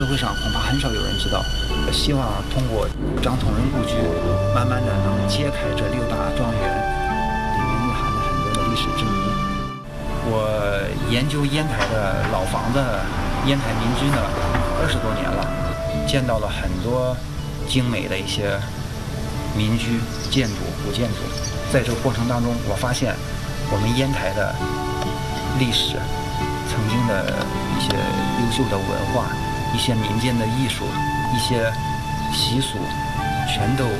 社会上恐怕很少有人知道。希望通过张同仁故居，慢慢的能揭开这6大庄园里面蕴含的很多的历史之谜。我研究烟台的老房子、烟台民居呢20多年了，见到了很多精美的一些民居建筑、古建筑。在这个过程当中，我发现我们烟台的历史、曾经的一些优秀的文化、一些民间的艺术、一些习俗，全都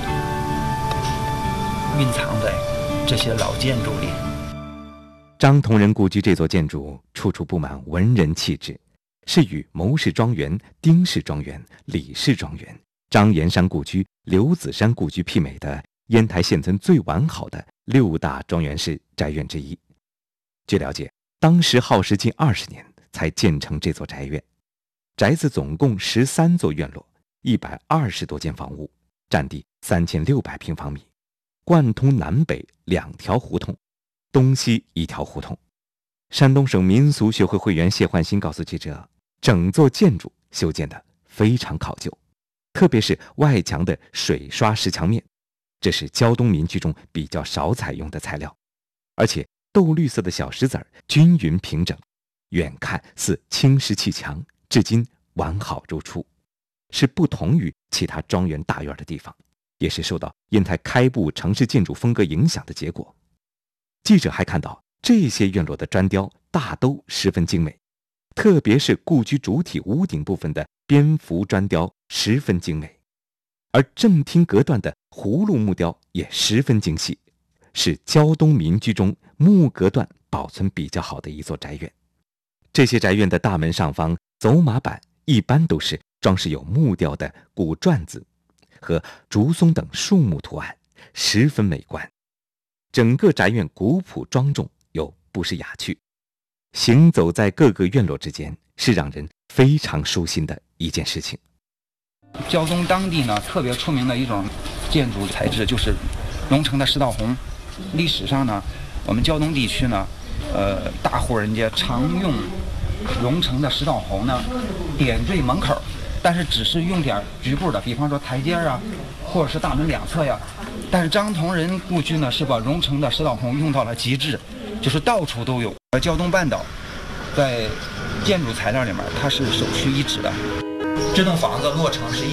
蕴藏在这些老建筑里。 张同仁故居这座建筑处处布满文人气质，是与牟氏庄园、丁氏庄园、李氏庄园、张岩山故居、刘子山故居媲美的烟台现存最完好的6大庄园式宅院之一。据了解，当时耗时近20年才建成这座宅院。宅子总共13座院落，120多间房屋，占地3600平方米，贯通南北2条胡同，东西1条胡同。山东省民俗学会会员谢焕新告诉记者，整座建筑修建得非常考究，特别是外墙的水刷石墙面，这是胶东民居中比较少采用的材料，而且豆绿色的小石子儿均匀平整，远看似青石砌墙，至今完好如初，是不同于其他庄园大院的地方，也是受到烟台开埠城市建筑风格影响的结果。记者还看到这些院落的砖雕大都十分精美，特别是故居主体屋顶部分的蝙蝠砖雕十分精美，而正厅隔断的葫芦木雕也十分精细，是胶东民居中木隔断保存比较好的一座宅院。这些宅院的大门上方走马板一般都是装饰有木雕的古篆字和竹松等树木图案，十分美观。整个宅院古朴庄重又不失雅趣，行走在各个院落之间是让人非常舒心的一件事情。 胶东当地呢特别出名的一种建筑材质就是龙城的石道红。历史上呢，我们胶东地区呢，大户人家常用龙城的石道红呢点缀门口，但是只是用点局部的，比方说台阶啊，或者是大门两侧呀。但是张同仁故居呢是把龙城的石道红用到了极致，就是到处都有。胶东半岛在建筑材料里面它是首屈一指的。这栋房子落成是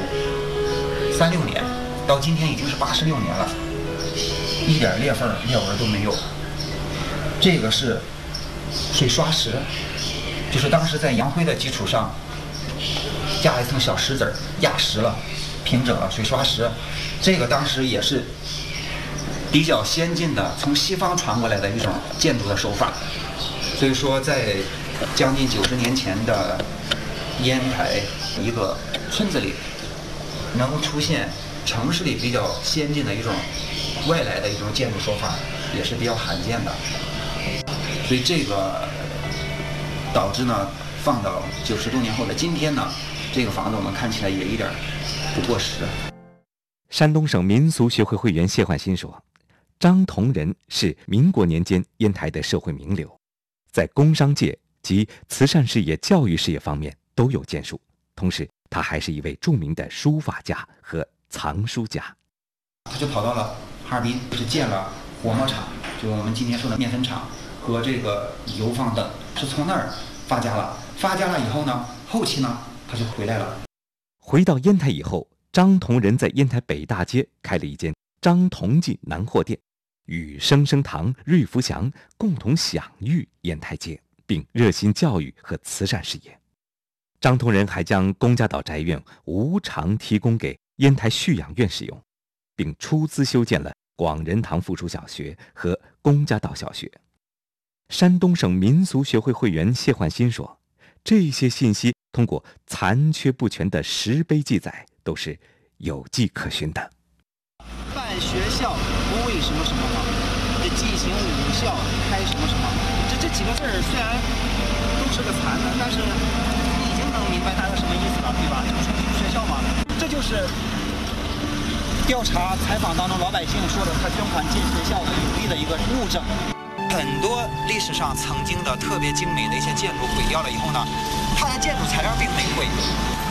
1936年，到今天已经是86年了，一点裂缝裂纹都没有。这个是水刷石，就是当时在洋灰的基础上加了一层小石子压实了，平整了水刷石。这个当时也是比较先进的，从西方传过来的一种建筑的手法。所以说在将近90年前的烟台一个村子里能出现城市里比较先进的一种外来的一种建筑手法，也是比较罕见的。所以这个导致呢，放到90多年后的今天呢，这个房子我们看起来也一点不过时。 山东省民俗学会会员谢焕新说，张同仁是民国年间烟台的社会名流，在工商界及慈善事业、教育事业方面都有建树，同时他还是一位著名的书法家和藏书家。 他就跑到了哈尔滨，是建了火磨厂，就我们今天说的面粉厂和这个油坊等，是从那儿发家了。发家了以后呢，后期呢他就回来了。 回到烟台以后，张同仁在烟台北大街开了一间张同记南货店，与生生堂、瑞福祥共同享誉烟台街，并热心教育和慈善事业。张同仁还将龚家岛宅院无偿提供给烟台蓄养院使用，并出资修建了广仁堂附属小学和龚家岛小学。山东省民俗学会会员谢焕新说，这些信息通过残缺不全的石碑记载都是有迹可循的。 办学校不为什么什么嘛，进行武校开什么什么，这几个字儿虽然都是个残的，但是你已经能明白大概什么意思了，对吧？就是学校嘛，这就是调查采访当中老百姓说的他捐款进学校的有力的一个物证。很多历史上曾经的特别精美的一些建筑毁掉了以后呢，它的建筑材料并没毁，